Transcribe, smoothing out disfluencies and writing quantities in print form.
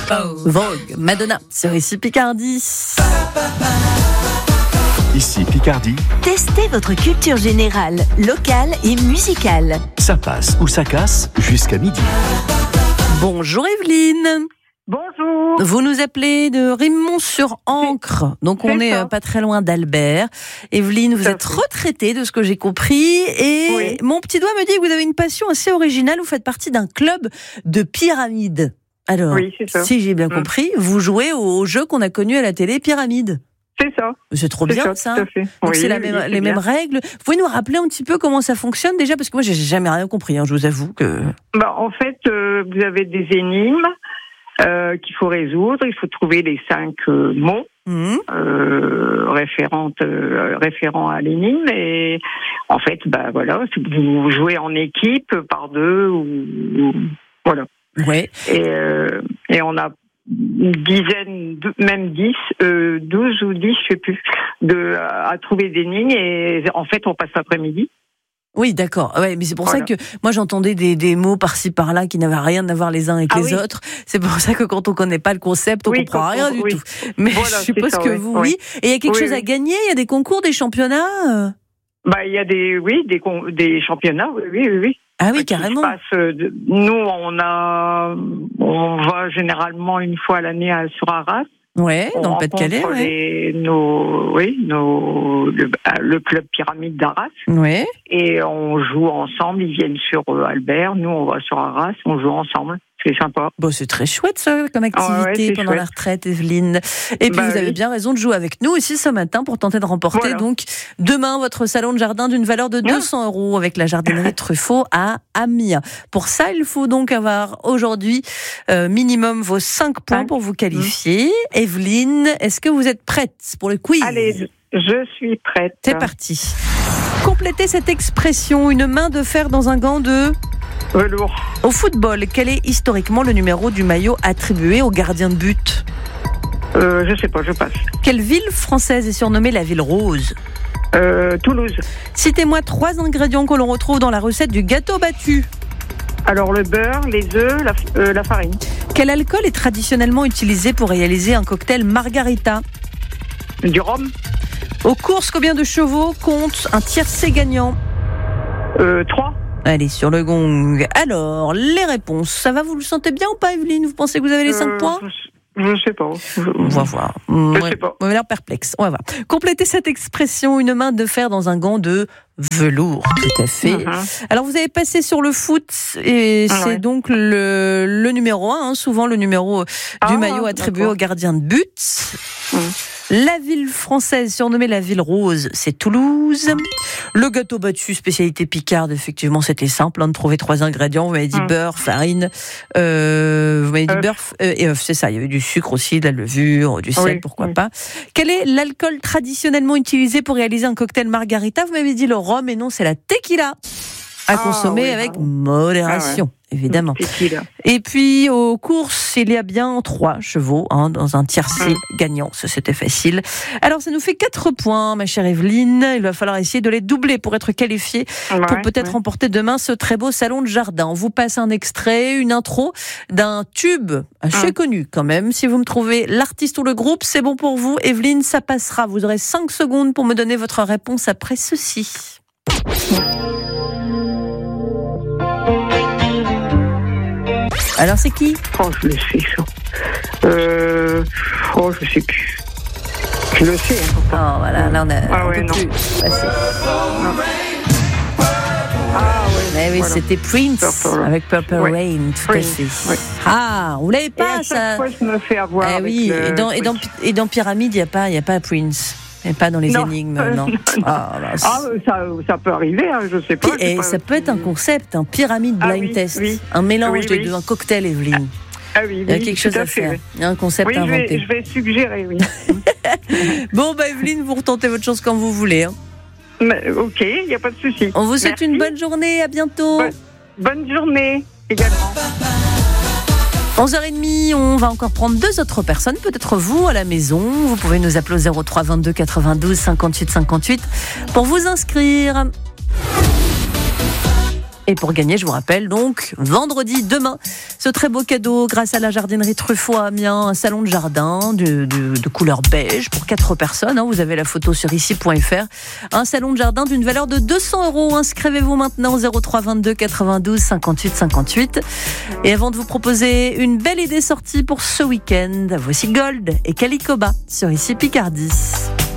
Vogue, Madonna, sur ici Picardie. Ici Picardie, Testez votre culture générale, locale et musicale. ça passe ou ça casse jusqu'à midi. Bonjour Evelyne. Bonjour. Vous nous appelez de Rimont-sur-Ancre, donc on C'est est ça. pas très loin d'Albert. Evelyne, vous Tout à êtes fait. retraitée de ce que j'ai compris et Oui. mon petit doigt me dit que vous avez une passion assez originale, vous faites partie d'un club de pyramides. Alors, Oui, c'est ça. si j'ai bien compris, vous jouez au jeu qu'on a connu à la télé, Pyramide. C'est ça. C'est trop C'est bien ça. Tout à fait. Donc Oui, c'est oui, les c'est mêmes bien. règles. Vous pouvez nous rappeler un petit peu comment ça fonctionne déjà, parce que moi j'ai jamais rien compris, je vous avoue que... En fait, vous avez des énigmes qu'il faut résoudre. Il faut trouver les 5 mots référents à l'énigme. Et en fait, voilà, vous jouez en équipe par 2 ou voilà. Ouais. Et on a une dizaine, même 10, 12 ou 10, je sais plus, à trouver des lignes. Et en fait, on passe l'après-midi. Oui, d'accord. Ouais, mais c'est pour Voilà. ça que moi j'entendais des mots par-ci par-là qui n'avaient rien à voir les uns avec Ah les oui. autres. C'est pour ça que quand on connaît pas le concept, on Oui, comprend quand rien on- du oui. tout. Mais Voilà, je suppose c'est ça, que oui. vous, Oui. oui. Et il y a quelque Oui, chose à oui. gagner. Il y a des concours, des championnats. Il y a des championnats, oui. Ah oui, Qui carrément. se passent, nous, on va généralement une fois à l'année sur Arras. Ouais, On dans le Pas-de-Calais. rencontre Ouais. le club Pyramide d'Arras. Ouais. Et on joue ensemble. Ils viennent sur Albert. Nous, on va sur Arras. On joue ensemble. C'est sympa. Bon, c'est très chouette ça comme activité c'est pendant la chouette. retraite, Evelyne. Et puis vous avez Oui. bien raison de jouer avec nous aussi ce matin pour tenter de remporter Voilà. donc demain votre salon de jardin d'une valeur de 200 € avec la jardinerie Truffaut à Amiens. Pour ça, il faut donc avoir aujourd'hui minimum vos 5 points 5. pour vous qualifier. Evelyne, est-ce que vous êtes prête pour le quiz? Allez, je suis prête. C'est parti. Complétez cette expression, une main de fer dans un gant de... Velours. Au football, quel est historiquement le numéro du maillot attribué au gardien de but? Je sais pas, je passe. Quelle ville française est surnommée la ville rose? Toulouse. Citez-moi 3 ingrédients que l'on retrouve dans la recette du gâteau battu. Alors, le beurre, les œufs, la farine. Quel alcool est traditionnellement utilisé pour réaliser un cocktail margarita? Du rhum. Aux courses, combien de chevaux compte un tiercé gagnant? 3. Allez, sur le gong. Alors, les réponses. Ça va, vous le sentez bien ou pas, Evelyne? Vous pensez que vous avez les 5 points? Je sais pas. On va voir. Je sais pas. On a l'air perplexe. On va voir. Complétez cette expression, une main de fer dans un gant de velours. Tout à fait. Alors, vous avez passé sur le foot et c'est Ouais. donc le numéro 1, souvent le numéro du maillot attribué d'accord. au gardien de but. La ville française surnommée la ville rose, c'est Toulouse. Le gâteau battu, spécialité picarde, effectivement, c'était simple de trouver 3 ingrédients. Vous m'avez dit beurre, farine, vous m'avez dit beurre et œuf, c'est ça. Il y avait du sucre aussi, de la levure, du sel, Oui, pourquoi oui. pas. Quel est l'alcool traditionnellement utilisé pour réaliser un cocktail margarita? Vous m'avez dit le rhum, et non, c'est la tequila. À consommer oui, avec bravo. modération, évidemment. Tequila. Et puis, aux courses, il y a bien 3 chevaux dans un tiercé gagnant. Ça, c'était facile. Alors, ça nous fait 4 points, ma chère Evelyne. Il va falloir essayer de les doubler pour être qualifié, pour peut-être remporter demain ce très beau salon de jardin. On vous passe un extrait, une intro d'un tube assez connu quand même. Si vous me trouvez l'artiste ou le groupe, c'est bon pour vous. Evelyne, ça passera. Vous aurez 5 secondes pour me donner votre réponse après ceci. Alors, c'est qui? Oh, je le sais, ça. Je sais plus. Je le sais. Oh, voilà, là, on ouais, peut non. plus passer. Mais oui, voilà. c'était Prince Purple Rain. avec Purple Ouais. Rain, tout à Prince, fait. ouais. Ah, vous l'avez Et pas, à chaque ça? fois, je me fais avoir. Eh avec oui, le et dans Pyramide, il n'y a pas Prince. Il n'y a pas dans les Non. énigmes, non. Ah, bah, ça peut arriver, je sais pas. et ça peut être un concept, un pyramide blind oui, test. oui. Un mélange Oui, des oui. deux, un cocktail, Evelyne. Ah oui, Il y a quelque chose à faire. Il y a un concept Oui, à inventer. je vais suggérer, oui. Bon, Evelyne, vous retentez votre chance quand vous voulez. Mais, ok, il n'y a pas de souci. On vous souhaite Merci. une bonne journée, à bientôt. Bonne journée également. 11h30, on va encore prendre 2 autres personnes, peut-être vous à la maison. Vous pouvez nous appeler au 03 22 92 58 58 pour vous inscrire. Et pour gagner, je vous rappelle donc, vendredi, demain, ce très beau cadeau grâce à la jardinerie Truffaut à Amiens, un salon de jardin de couleur beige pour 4 personnes. Vous avez la photo sur ici.fr. Un salon de jardin d'une valeur de 200 €. Inscrivez-vous maintenant au 03 22 92 58 58. Et avant de vous proposer une belle idée sortie pour ce week-end, voici Gold et Calicoba sur Ici Picardie.